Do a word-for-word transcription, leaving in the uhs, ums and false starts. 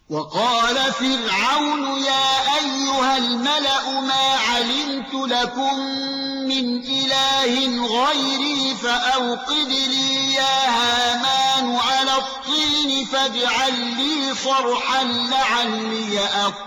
وقال فرعون يا أيها الملأ ما علمت لكم من إله غيري فأوقد لي يا هامان على الطين فاجعل لي صرحا لعلي أطلع